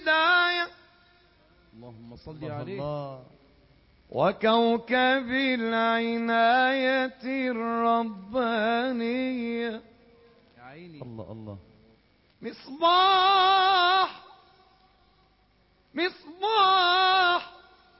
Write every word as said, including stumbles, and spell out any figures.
الهداية اللهم صل عليه. وكوكب العناية الربانية. يا عيني. الله الله. مصباح